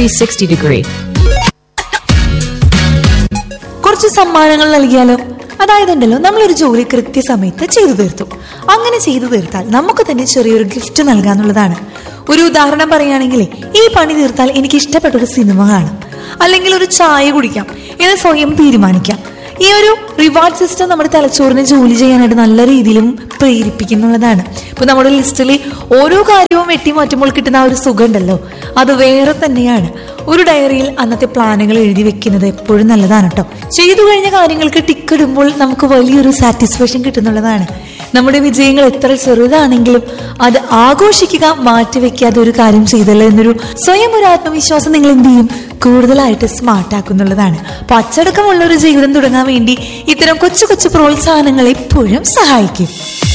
360 degree. കുറച്ച് സമ്മാനങ്ങൾ നൽകിയാലോ? അതായതുണ്ടല്ലോ, നമ്മളൊരു ജോലി കൃത്യസമയത്ത് ചെയ്തു തീർത്തു. അങ്ങനെ ചെയ്തു തീർത്താൽ നമുക്ക് തന്നെ ചെറിയൊരു ഗിഫ്റ്റ് നൽകാന്നുള്ളതാണ്. ഒരു ഉദാഹരണം പറയുകയാണെങ്കിൽ, ഈ പണി തീർത്താൽ എനിക്ക് ഇഷ്ടപ്പെട്ട ഒരു സിനിമ കാണാം, അല്ലെങ്കിൽ ഒരു ചായ കുടിക്കാം എന്ന് സ്വയം തീരുമാനിക്കാം. ഈ ഒരു റിവാർഡ് സിസ്റ്റം നമ്മുടെ തലച്ചോറിനെ ജോലി ചെയ്യാനായിട്ട് നല്ല രീതിയിലും പ്രേരിപ്പിക്കുന്നുള്ളതാണ്. ഇപ്പൊ നമ്മുടെ ലിസ്റ്റിൽ ഓരോ കാര്യവും വെട്ടിമാറ്റുമ്പോൾ കിട്ടുന്ന ആ ഒരു സുഖം ഉണ്ടല്ലോ, അത് വേറെ തന്നെയാണ്. ഒരു ഡയറിയിൽ അന്നത്തെ പ്ലാനുകൾ എഴുതി വെക്കുന്നത് എപ്പോഴും നല്ലതാണ് കേട്ടോ. ചെയ്തു കഴിഞ്ഞ കാര്യങ്ങൾക്ക് ടിക്കിടുമ്പോൾ നമുക്ക് വലിയൊരു സാറ്റിസ്ഫാക്ഷൻ കിട്ടുന്നുള്ളതാണ്. നമ്മുടെ വിജയങ്ങൾ എത്ര ചെറുതാണെങ്കിലും അത് ആഘോഷിക്കുക, മാറ്റിവെക്കാതെ ഒരു കാര്യം ചെയ്തല്ലോ എന്നൊരു സ്വയം ഒരു ആത്മവിശ്വാസം നിങ്ങൾ എന്ത് ചെയ്യും, കൂടുതലായിട്ട് സ്മാർട്ട് ആക്കുന്നുള്ളതാണ്. അപ്പൊ അച്ചടക്കമുള്ള ഒരു ജീവിതം തുടങ്ങാൻ വേണ്ടി ഇത്തരം കൊച്ചു കൊച്ചു പ്രോത്സാഹനങ്ങൾ എപ്പോഴും സഹായിക്കും.